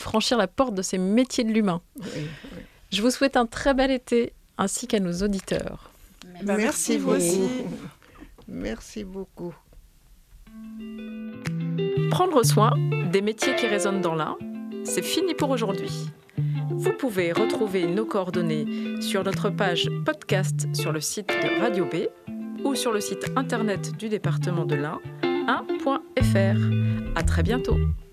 franchir la porte de ces métiers de l'humain. Oui. Je vous souhaite un très bel été, ainsi qu'à nos auditeurs. Merci vous aussi. Merci beaucoup. Prendre soin des métiers qui résonnent dans l'Ain, c'est fini pour aujourd'hui. Vous pouvez retrouver nos coordonnées sur notre page podcast sur le site de Radio B ou sur le site internet du département de l'Ain, ain.fr. À très bientôt.